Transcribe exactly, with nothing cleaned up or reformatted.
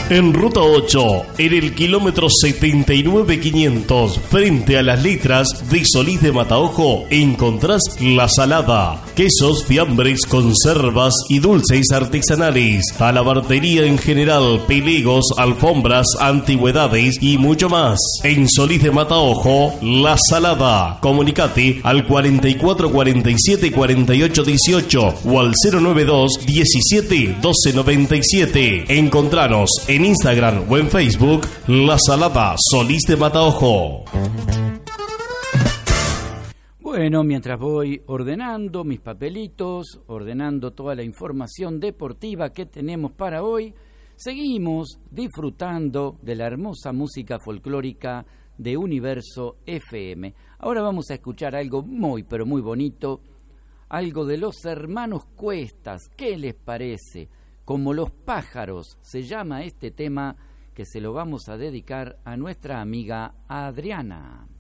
En Ruta ocho, en el kilómetro setenta y nueve quinientos, frente a las letras de Solís de Mataojo, encontrás La Salada. Quesos, fiambres, conservas y dulces artesanales. Alabartería en general, pelegos, alfombras, antigüedades y mucho más. En Solís de Mataojo, La Salada. Comunicate al cuarenta y cuatro cuarenta y siete cuarenta y ocho dieciocho o al cero noventa y dos diecisiete doce noventa y siete. Encontranos en Instagram o en Facebook, La Salada Solís de Mataojo. Bueno, mientras voy ordenando mis papelitos, ordenando toda la información deportiva que tenemos para hoy, seguimos disfrutando de la hermosa música folclórica de Universo F M. Ahora vamos a escuchar algo muy, pero muy bonito, algo de los hermanos Cuestas. ¿Qué les parece? Como los pájaros se llama este tema, que se lo vamos a dedicar a nuestra amiga Adriana.